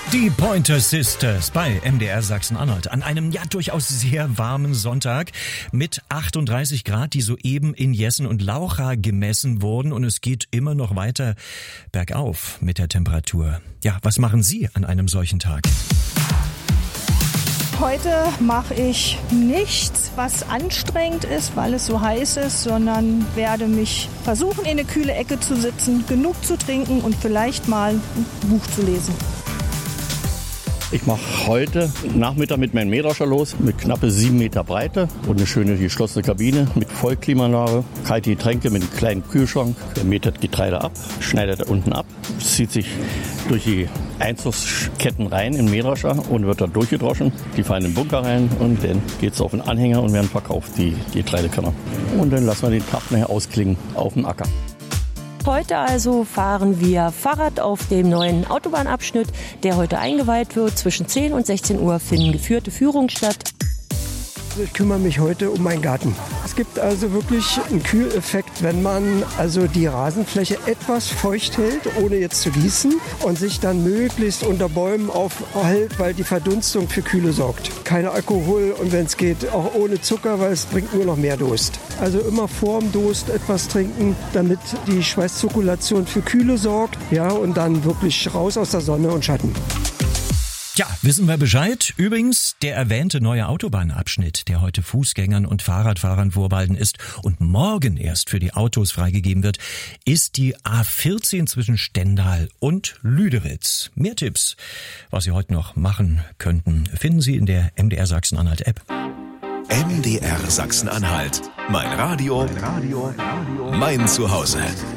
Die Pointer Sisters bei MDR Sachsen-Anhalt an einem durchaus sehr warmen Sonntag mit 38 Grad, die soeben in Jessen und Laucha gemessen wurden, und es geht immer noch weiter bergauf mit der Temperatur. Ja, was machen Sie an einem solchen Tag? Heute mache ich nichts, was anstrengend ist, weil es so heiß ist, sondern werde mich versuchen, in eine kühle Ecke zu sitzen, genug zu trinken und vielleicht mal ein Buch zu lesen. Ich mache heute Nachmittag mit meinem Mähdrescher los, mit knappe 7 Meter Breite und eine schöne geschlossene Kabine mit Vollklimaanlage, kalte Getränke mit einem kleinen Kühlschrank. Der mäht das Getreide ab, schneidet das unten ab, zieht sich durch die Einzugsketten rein in den Mähdrescher und wird dort durchgedroschen. Die fallen in den Bunker rein und dann geht es auf den Anhänger und werden verkauft, die Getreidekörner. Und dann lassen wir den Tag nachher ausklingen auf dem Acker. Heute also fahren wir Fahrrad auf dem neuen Autobahnabschnitt, der heute eingeweiht wird. Zwischen 10 und 16 Uhr finden geführte Führungen statt. Ich kümmere mich heute um meinen Garten. Es gibt also wirklich einen Kühleffekt, wenn man also die Rasenfläche etwas feucht hält, ohne jetzt zu gießen, und sich dann möglichst unter Bäumen aufhält, weil die Verdunstung für Kühle sorgt. Kein Alkohol und wenn es geht auch ohne Zucker, weil es bringt nur noch mehr Durst. Also immer vorm Durst etwas trinken, damit die Schweißzirkulation für Kühle sorgt, ja, und dann wirklich raus aus der Sonne und Schatten. Ja, wissen wir Bescheid. Übrigens, der erwähnte neue Autobahnabschnitt, der heute Fußgängern und Fahrradfahrern vorbehalten ist und morgen erst für die Autos freigegeben wird, ist die A14 zwischen Stendal und Lüderitz. Mehr Tipps, was Sie heute noch machen könnten, finden Sie in der MDR Sachsen-Anhalt App. MDR Sachsen-Anhalt. Mein Radio, mein Zuhause.